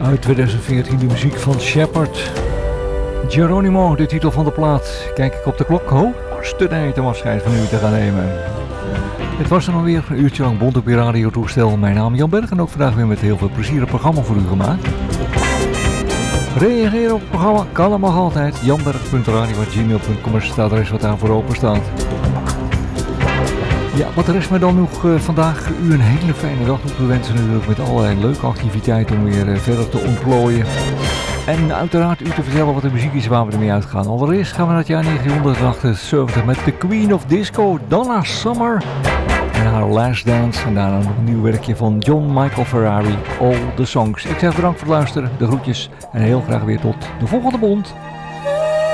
Uit 2014 de muziek van Shepard. Geronimo, de titel van de plaat. Kijk ik op de klok, hoogste tijd om afscheid van u te gaan nemen. Het was dan alweer een uurtje lang Bond op je radiotoestel. Mijn naam is Jan Berg en ook vandaag weer met heel veel plezier een programma voor u gemaakt. Reageer op het programma kan en mag altijd. janberg.radio@gmail.com is het adres wat daarvoor open staat. Ja, wat rest mij dan nog vandaag u een hele fijne dag toe te wensen natuurlijk met allerlei leuke activiteiten om weer verder te ontplooien. En uiteraard u te vertellen wat de muziek is waar we ermee uitgaan. Allereerst gaan we naar het jaar 1978 met The Queen of Disco, Donna Summer en haar Last Dance. En daarna nog een nieuw werkje van John Michael Ferrari, All the Songs. Ik zeg bedankt voor het luisteren, de groetjes en heel graag weer tot de volgende Bond.